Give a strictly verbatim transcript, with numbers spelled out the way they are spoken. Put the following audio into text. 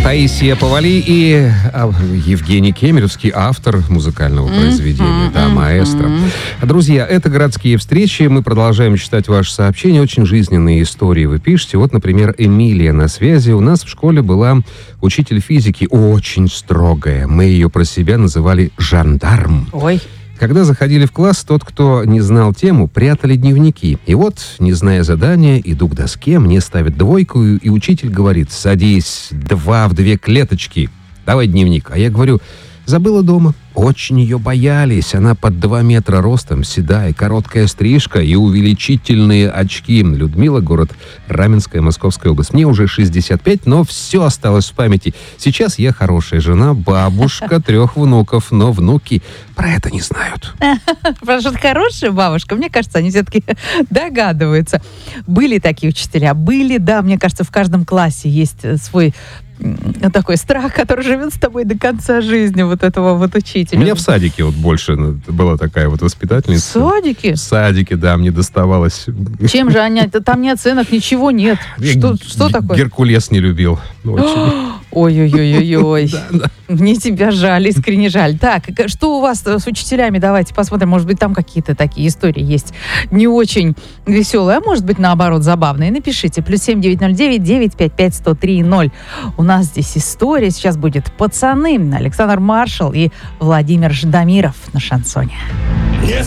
Таисия Повали и а, Евгений Кемеровский, автор музыкального mm-hmm. произведения, да, маэстро. Mm-hmm. Друзья, это «Городские встречи». Мы продолжаем читать ваши сообщения. Очень жизненные истории вы пишете. Вот, например, Эмилия на связи. У нас в школе была учитель физики, очень строгая. Мы ее про себя называли жандарм. Ой. Когда заходили в класс, тот, кто не знал тему, прятали дневники. И вот, не зная задания, иду к доске, мне ставят двойку, и учитель говорит: садись, два в две клеточки, давай дневник. А я говорю: забыла дома. Очень ее боялись. Она под два метра ростом, седая, короткая стрижка и увеличительные очки. Людмила, город Раменская, Московская область. Мне уже шестьдесят пять, но все осталось в памяти. Сейчас я хорошая жена, бабушка трех внуков, но внуки про это не знают. Потому что хорошая бабушка, мне кажется, они все-таки догадываются. Были такие учителя, были, да, мне кажется, в каждом классе есть свой такой страх, который живет с тобой до конца жизни, вот этого вот учителя. У меня в садике вот больше была такая вот воспитательница. В садике? В садике, да, мне доставалось. Чем же они? Там ни оценок, ничего нет. Что, что такое? Геркулес не любил. Очень. Ой-ой-ой-ой-ой. Мне тебя жаль, искренне жаль. Так, что у вас с учителями? Давайте посмотрим. Может быть, там какие-то такие истории есть не очень веселые, а может быть, наоборот, забавные. Напишите. Плюс семь девять ноль девять девять пять пять сто три ноль. У нас здесь история. Сейчас будет «Пацаны». Александр Маршал и Владимир Ждамиров на шансоне. Не